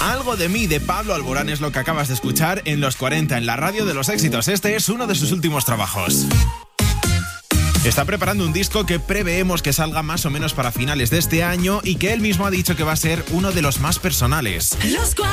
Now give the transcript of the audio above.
Algo de mí, de Pablo Alborán, es lo que acabas de escuchar en Los 40, en la radio de los éxitos. Este es uno de sus últimos trabajos. Está preparando un disco que preveemos que salga más o menos para finales de este año y que él mismo ha dicho que va a ser uno de los más personales.